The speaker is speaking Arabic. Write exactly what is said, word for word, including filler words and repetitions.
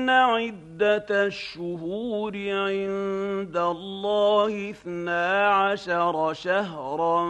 إن عدة الشهور عند الله اثنا عشر شهرا